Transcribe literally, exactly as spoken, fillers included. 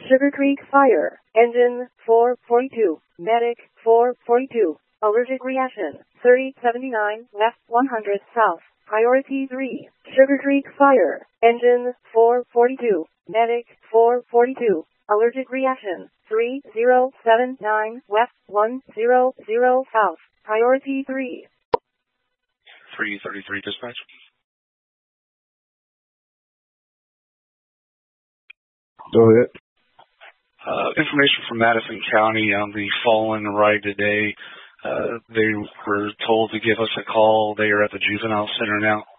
Sugar Creek Fire. Engine four forty-two. Medic four forty-two. Allergic reaction thirty seventy-nine left one hundred south. Priority three. Sugar Creek Fire. Engine four forty-two. Medic four forty-two. Allergic reaction three zero seven nine west one zero zero south. Priority three. three thirty-three dispatch. Go ahead. Uh, information from Madison County on the fallen ride today. Uh, they were told to give us a call. They are at the juvenile center now.